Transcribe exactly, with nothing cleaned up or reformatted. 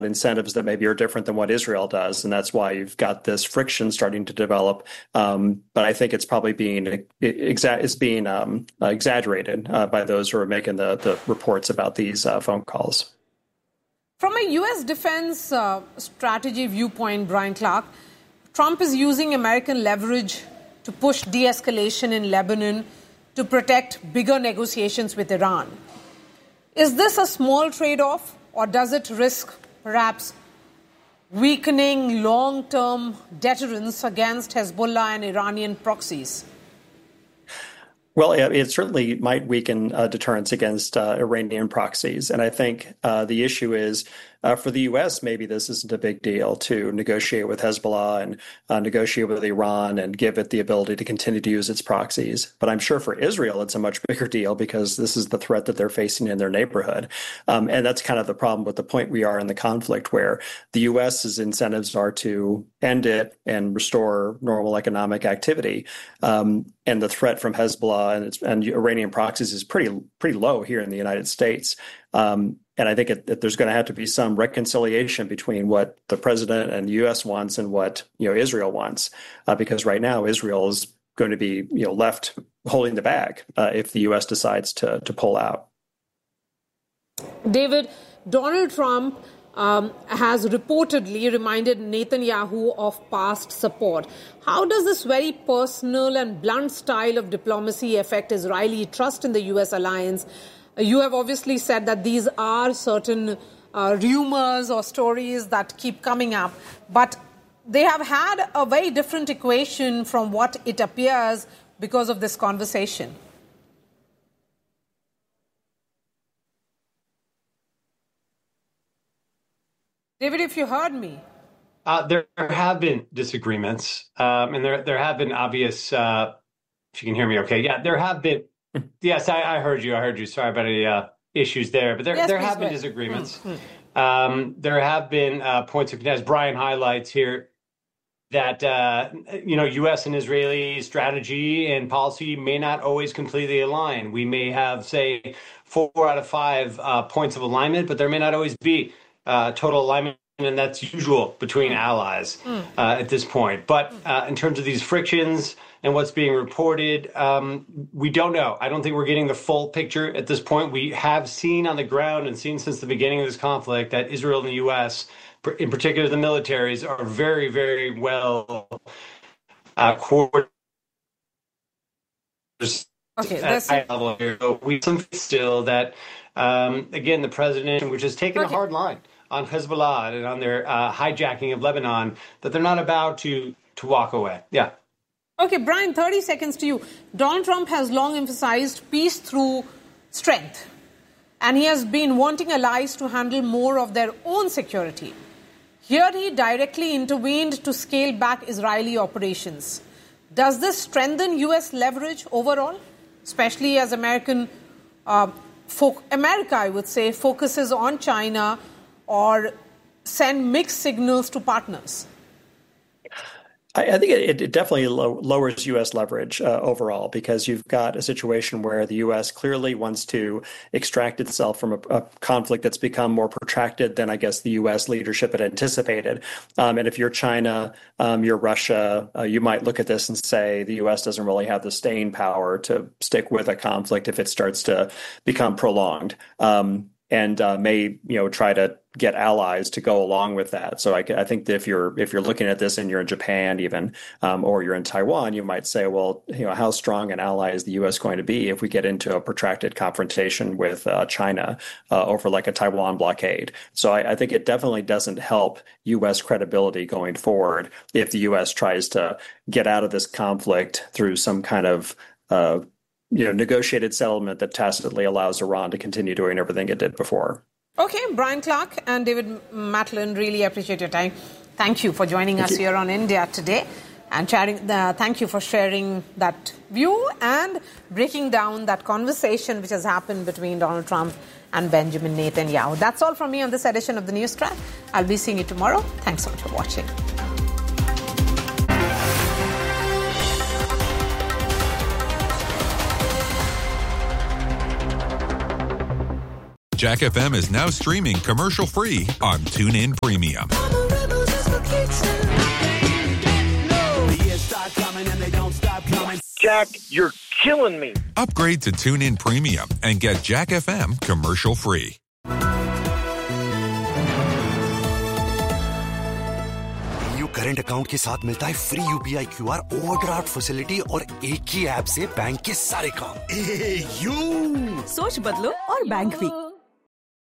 incentives that maybe are different than what Israel does, and that's why you've got this friction starting to develop. Um, but I think it's probably being exa- is being um, exaggerated uh, by those who are making the the reports about these uh, phone calls. From a U S defense uh, strategy viewpoint, Brian Clark, Trump is using American leverage to push de-escalation in Lebanon to protect bigger negotiations with Iran. Is this a small trade-off, or does it risk perhaps weakening long-term deterrence against Hezbollah and Iranian proxies? Well, it, it certainly might weaken uh, deterrence against uh, Iranian proxies. And I think uh, the issue is uh, for the U S, maybe this isn't a big deal to negotiate with Hezbollah and uh, negotiate with Iran and give it the ability to continue to use its proxies. But I'm sure for Israel, it's a much bigger deal because this is the threat that they're facing in their neighborhood. Um, and that's kind of the problem with the point we are in the conflict, where the U S's incentives are to end it and restore normal economic activity. Um, and the threat from Hezbollah and, its, and Iranian proxies is pretty pretty low here in the United States. Um, and I think it, it, there's going to have to be some reconciliation between what the president and the U S wants and what you know Israel wants, uh, because right now Israel is going to be you know left holding the bag uh, if the U S decides to to pull out. David, Donald Trump Um, has reportedly reminded Netanyahu of past support. How does this very personal and blunt style of diplomacy affect Israeli trust in the U S alliance? Uh, you have obviously said that these are certain uh, rumors or stories that keep coming up, but they have had a very different equation from what it appears because of this conversation. David, if you heard me. Uh, there have been disagreements, um, and there there have been obvious, uh, if you can hear me okay. Yeah, there have been, yes, I, I heard you, I heard you. Sorry about any uh, issues there, but there, yes, there have been disagreements. Mm-hmm. Um, there have been uh, points of, as Brian highlights here, that, uh, you know, U S and Israeli strategy and policy may not always completely align. We may have, say, four out of five uh, points of alignment, but there may not always be Uh, total alignment, and that's usual between allies uh, at this point. But uh, in terms of these frictions and what's being reported, um, we don't know. I don't think we're getting the full picture at this point. We have seen on the ground and seen since the beginning of this conflict that Israel and the U S, in particular the militaries, are very, very well uh, coordinated. Okay, at high level here. So we still that, um, again, the president, which has taken okay. a hard line on Hezbollah and on their uh, hijacking of Lebanon, that they're not about to to walk away. Yeah. Okay, Brian, thirty seconds to you. Donald Trump has long emphasized peace through strength, and he has been wanting allies to handle more of their own security. Here he directly intervened to scale back Israeli operations. Does this strengthen U S leverage overall, especially as American, uh, fo- America, I would say, focuses on China, or send mixed signals to partners? I, I think it, it definitely lo- lowers U S leverage uh, overall, because you've got a situation where the U S clearly wants to extract itself from a, a conflict that's become more protracted than I guess the U S leadership had anticipated. Um, and if you're China, um, you're Russia, uh, you might look at this and say the U S doesn't really have the staying power to stick with a conflict if it starts to become prolonged. Um, and uh, may you know try to get allies to go along with that. So I, I think that if you're if you're looking at this and you're in Japan even, um, or you're in Taiwan, you might say, well, you know, how strong an ally is the U S going to be if we get into a protracted confrontation with uh, China uh, over like a Taiwan blockade? So I, I think it definitely doesn't help U S credibility going forward if the U S tries to get out of this conflict through some kind of uh, you know, negotiated settlement that tacitly allows Iran to continue doing everything it did before. Okay, Brian Clark and David Matlin, really appreciate your time. Thank you for joining thank us you. here on India Today, and sharing. The, thank you for sharing that view and breaking down that conversation which has happened between Donald Trump and Benjamin Netanyahu. That's all from me on this edition of the News Track. I'll be seeing you tomorrow. Thanks so much for watching. Jack F M is now streaming commercial-free on TuneIn Premium. Jack, you're killing me. Upgrade to TuneIn Premium and get Jack F M commercial-free. Current account के साथ मिलता है free UPI QR overdraft facility और एक ही app से bank के सारे काम। सोच बदलो और बैंक भी।